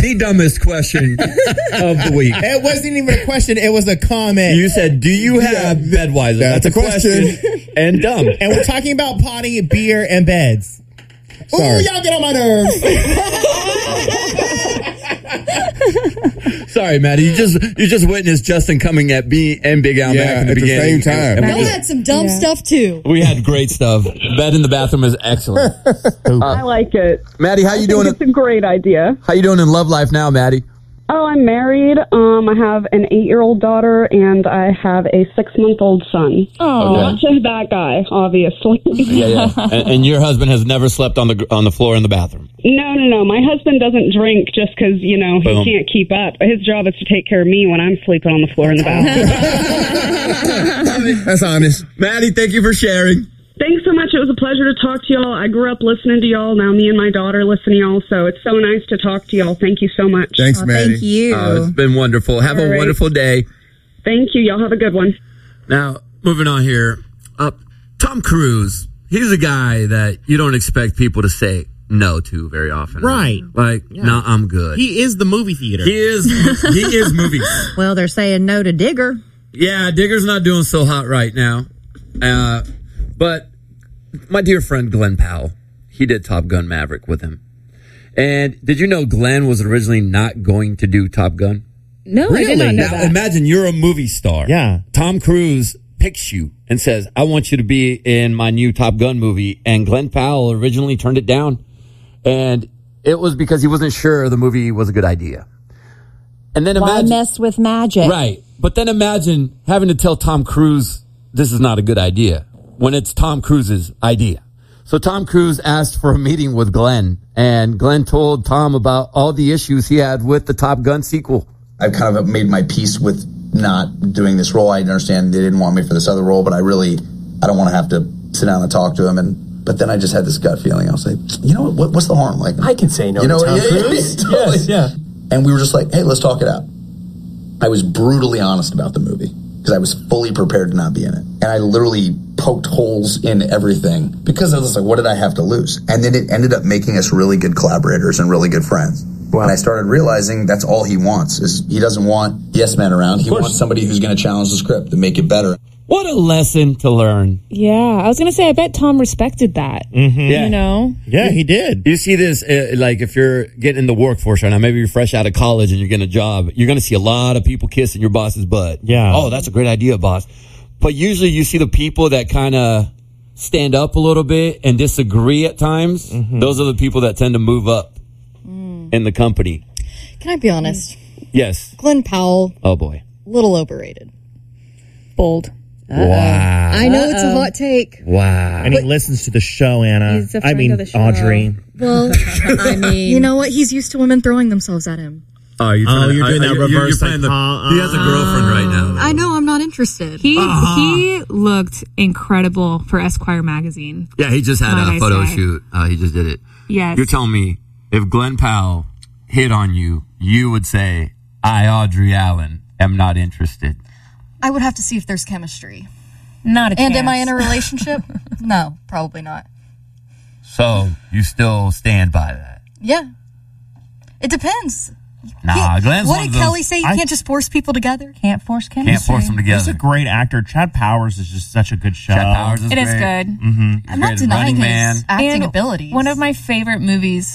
the dumbest question of the week. It wasn't even a question. It was a comment. You said, do you have Bedweiser? That's a question. And dumb. And we're talking about potty, beer, and beds. Sorry. Ooh, y'all get on my nerves. Sorry, Maddie. You just witnessed Justin coming at me and Big Al back in the beginning. At the same time. Y'all had some dumb stuff, too. We had great stuff. Bed in the bathroom is excellent. I like it. Maddie, how you doing? It's a great idea. How you doing in love life now, Maddie? Oh, I'm married. I have an 8-year-old daughter, and I have a 6-month-old son. Oh, not just that guy, obviously. Yeah. And your husband has never slept on the floor in the bathroom? No. My husband doesn't drink just because, he can't keep up. His job is to take care of me when I'm sleeping on the floor in the bathroom. That's honest. Maddie, thank you for sharing. Thanks so much. It was a pleasure to talk to y'all. I grew up listening to y'all. Now me and my daughter listen to y'all. So it's so nice to talk to y'all. Thank you so much. Thanks, Maddie. Thank you. It's been wonderful. Have a wonderful day. Thank you. Y'all have a good one. Now, moving on here. Tom Cruise. He's a guy that you don't expect people to say no to very often. Right. No, I'm good. He is the movie theater. He is movies. Well, they're saying no to Digger. Yeah, Digger's not doing so hot right now. But my dear friend Glenn Powell, he did Top Gun Maverick with him. And did you know Glenn was originally not going to do Top Gun? No, really? I did not know that. Imagine you're a movie star. Yeah. Tom Cruise picks you and says, I want you to be in my new Top Gun movie. And Glenn Powell originally turned it down. And it was because he wasn't sure the movie was a good idea. And then Why mess with magic? Right. But then imagine having to tell Tom Cruise this is not a good idea when it's Tom Cruise's idea. So Tom Cruise asked for a meeting with Glenn, and Glenn told Tom about all the issues he had with the Top Gun sequel. I've kind of made my peace with not doing this role. I understand they didn't want me for this other role, but I don't want to have to sit down and talk to him. But then I just had this gut feeling. I was like, you know what? What's the harm? Like, I can say no to Tom Cruise. Totally. Yes, yeah. And we were just like, hey, let's talk it out. I was brutally honest about the movie because I was fully prepared to not be in it. And I literally poked holes in everything because I was like, what did I have to lose? And then it ended up making us really good collaborators and really good friends. Wow. And I started realizing that's all he wants is he doesn't want yes men around. He wants somebody who's going to challenge the script and make it better. What a lesson to learn. Yeah, I was going to say, I bet Tom respected that. Mm-hmm. Yeah. You know? Yeah, he did. You see this, like if you're getting in the workforce right now, maybe you're fresh out of college and you're getting a job, you're going to see a lot of people kissing your boss's butt. Yeah. Oh, that's a great idea, boss. But usually you see the people that kind of stand up a little bit and disagree at times. Mm-hmm. Those are the people that tend to move up in the company. Can I be honest? Yes. Glenn Powell. Oh, boy. Little overrated. Bold. Wow. I know it's a hot take. Wow. And he listens to the show, Anna. He's a friend of the show. Audrey. Well, I mean, you know what? He's used to women throwing themselves at him. Oh, you're doing that reverse. He has a girlfriend right now. I know. I'm not interested. He looked incredible for Esquire magazine. Yeah, he just had a photo shoot. He just did it. Yes. You're telling me if Glenn Powell hit on you, you would say, I, Audrey Allen, am not interested. I would have to see if there's chemistry. Not a chance. And am I in a relationship? No, probably not. So you still stand by that? Yeah. It depends. Glenn's what did Kelly say? You can't just force people together? Can't force chemistry. Can't force them together. He's a great actor. Chad Powers is just such a good show. Chad Powers is great. It is good. Mm-hmm. I'm not denying his acting abilities. One of my favorite movies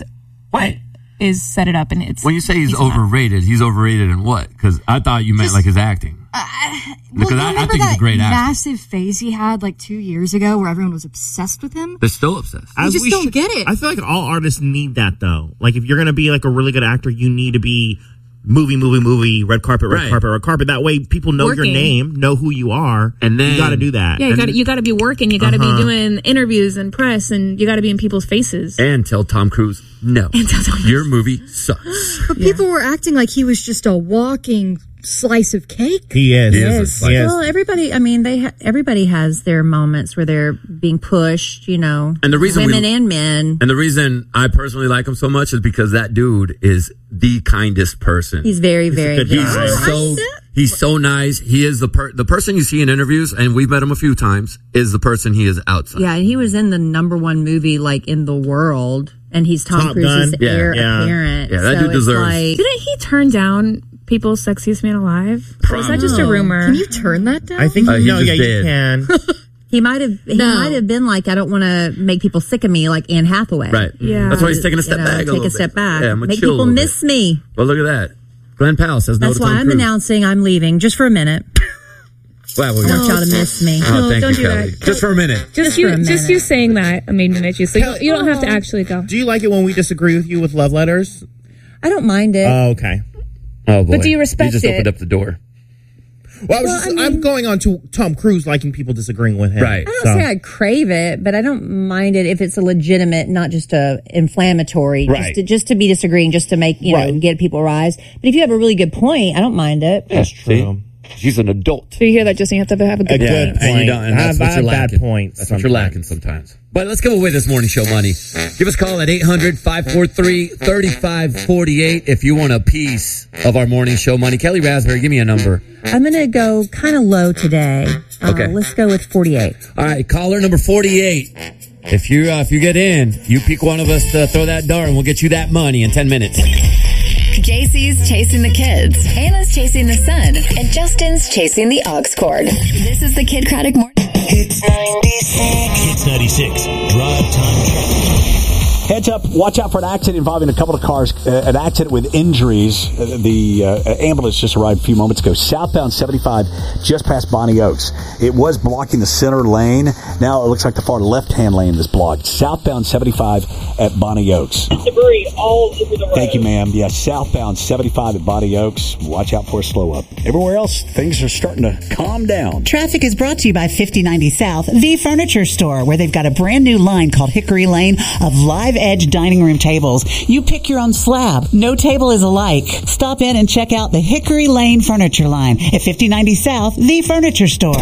is Set It Up. And it's when you say he's overrated in what? Because I thought you meant like his acting. Because I think he's a great actor. Massive phase he had like 2 years ago where everyone was obsessed with him. They're still obsessed. I just don't get it. I feel like all artists need that though. Like if you're going to be like a really good actor, you need to be movie, red carpet. That way people know your name, know who you are, and then you got to do that. Yeah, you got to be working. You got to be doing interviews and press, and you got to be in people's faces. And tell Tom Cruise, no, your movie sucks. But people were acting like he was just a walking slice of cake. He is. Well, everybody. I mean, everybody has their moments where they're being pushed. You know, and the reason women and men. And the reason I personally like him so much is because that dude is the kindest person. He's very, very nice. He's so nice. He is the person you see in interviews, and we've met him a few times, is the person he is outside. Yeah, and he was in the #1 movie like in the world. and he's Tom Top Cruise's Gun. heir apparent. Yeah, that so dude deserves. Like, Didn't he turn down People's Sexiest Man Alive? Or is that just a rumor? Can you turn that down? I think he no, just yeah, did. you can. he might have been like, I don't want to make people sick of me, like Anne Hathaway. Right. Yeah. That's why he's taking a step back. Take a step back. Yeah, I'm gonna make chill a people little miss bit. me. Well, look at that. Glenn Powell says no That's to why Tom I'm Cruise. announcing I'm leaving just for a minute. Wow, I want y'all to miss me. Oh, thank don't you, do Kelly. that. Just for a minute. Just for a you saying that made me miss you. So you don't have to actually go. Do you like it when we disagree with you with love letters? I don't mind it. Oh, okay. Oh boy. But do you respect just it? opened up the door. Well, I'm going on to Tom Cruise liking people disagreeing with him. Right. I don't say I crave it, but I don't mind it if it's a legitimate, not just a inflammatory, Right. just to be disagreeing, just to make, know, get people rise. But if you have a really good point, I don't mind it. That's true. She's an adult. So you hear that, Justin? You have to have a good A point. good And you don't, and that's I what you're have bad lacking. points That's what you're sometimes. lacking sometimes. But let's give away this morning show money. Give us a call at 800-543-3548 if you want a piece of our morning show money. Kelly Raspberry, give me a number. I'm going to go kind of low today. Okay. Let's go with 48. All right, caller number 48. If you get in, you pick one of us to throw that dart, and we'll get you that money in 10 minutes. JC's chasing the kids, Hannah's chasing the sun, and Justin's chasing the aux cord. This is the Kid Craddock Morning. Hits 96. Drive time traffic. Heads up, watch out for an accident involving a couple of cars, an accident with injuries. The ambulance just arrived a few moments ago. Southbound 75, just past Bonnie Oaks. It was blocking the center lane. Now it looks like the far left-hand lane is blocked. Southbound 75 at Bonnie Oaks. Debris all over the road. Thank you, ma'am. Yeah, southbound 75 at Bonnie Oaks. Watch out for a slow-up. Everywhere else, things are starting to calm down. Traffic is brought to you by 5090 South, the furniture store, where they've got a brand new line called Hickory Lane of live edge dining room tables. You pick your own slab. No table is alike. Stop in and check out the Hickory Lane furniture line at 5090 South, the furniture store.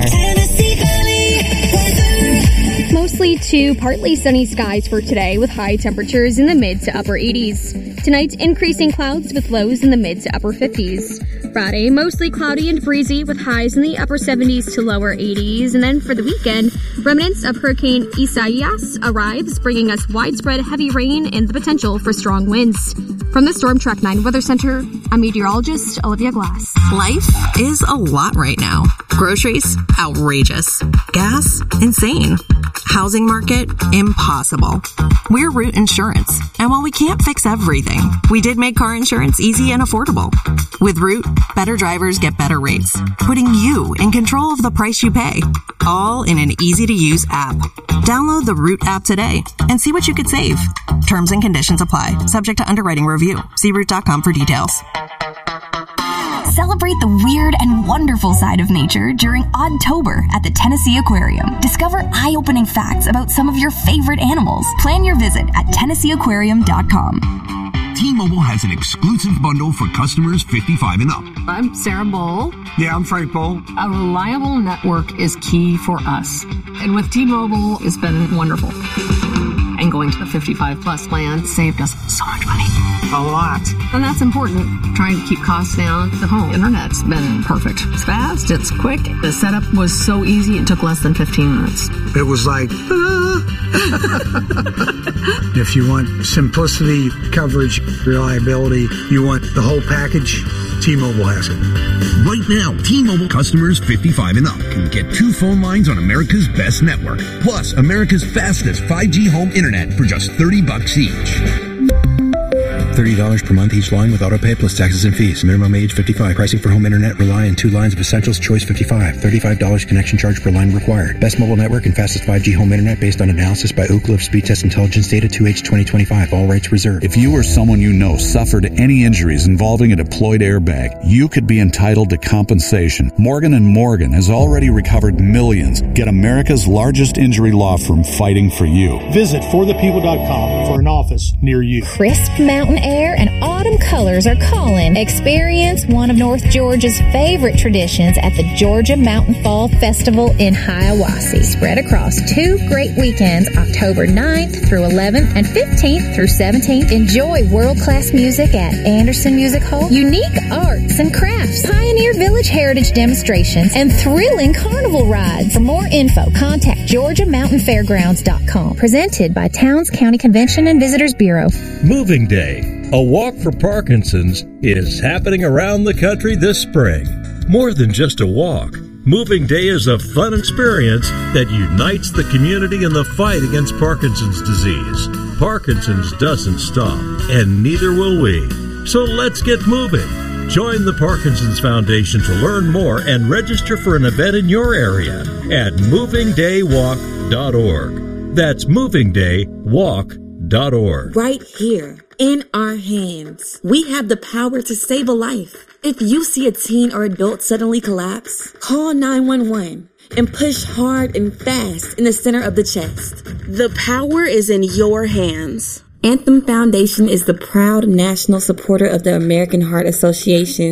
Mostly to partly sunny skies for today with high temperatures in the mid to upper 80s. Tonight, increasing clouds with lows in the mid to upper 50s. Friday, mostly cloudy and breezy with highs in the upper 70s to lower 80s. And then for the weekend, remnants of Hurricane Isaias arrives, bringing us widespread heavy rain and the potential for strong winds. From the Storm Track 9 Weather Center, I'm meteorologist Olivia Glass. Life is a lot right now. Groceries, outrageous. Gas, insane. Housing market, impossible. We're Root Insurance, and while we can't fix everything, we did make car insurance easy and affordable. With Root, better drivers get better rates, putting you in control of the price you pay, all in an easy-to-use app. Download the Root app today and see what you could save. Terms and conditions apply, subject to underwriting review. See Root.com for details. Celebrate the weird and wonderful side of nature during Oddtober at the Tennessee Aquarium. Discover eye-opening facts about some of your favorite animals. Plan your visit at TennesseeAquarium.com. T-Mobile has an exclusive bundle for customers 55 and up. I'm Sarah Bowl. Yeah, I'm Frank Bowl. A reliable network is key for us. And with T-Mobile, it's been wonderful. And going to the 55 plus plan saved us so much money. A lot. And that's important. Trying to keep costs down. The home internet's been perfect. It's fast, it's quick. The setup was so easy, it took less than 15 minutes. It was like, If you want simplicity, coverage, reliability, you want the whole package, T-Mobile has it. Right now, T-Mobile customers 55 and up can get 2 phone lines on America's best network, plus America's fastest 5G home internet for just $30 each. $30 per month each line with autopay plus taxes and fees. Minimum age 55. Pricing for home internet rely on 2 lines of Essentials Choice 55. $35 connection charge per line required. Best mobile network and fastest 5G home internet based on analysis by Ookla of Speed Test Intelligence data 2H 2025. All rights reserved. If you or someone you know suffered any injuries involving a deployed airbag, you could be entitled to compensation. Morgan & Morgan has already recovered millions. Get America's largest injury law firm fighting for you. Visit forthepeople.com for an office near you. Crisp mountain air and autumn colors are calling. Experience one of North Georgia's favorite traditions at the Georgia Mountain Fall Festival in Hiawassee. Spread across 2 great weekends, October 9th through 11th and 15th through 17th. Enjoy world-class music at Anderson Music Hall, unique arts and crafts, Pioneer Village Heritage demonstrations, and thrilling carnival rides. For more info, contact GeorgiaMountainFairgrounds.com. Presented by Towns County Convention and Visitors Bureau. Moving Day, a walk for Parkinson's, is happening around the country this spring. More than just a walk, Moving Day is a fun experience that unites the community in the fight against Parkinson's disease. Parkinson's doesn't stop, and neither will we. So let's get moving. Join the Parkinson's Foundation to learn more and register for an event in your area at movingdaywalk.org. That's movingdaywalk.org. Right here, in our hands, we have the power to save a life. If you see a teen or adult suddenly collapse, call 911 and push hard and fast in the center of the chest. The power is in your hands. Anthem Foundation is the proud national supporter of the American Heart Association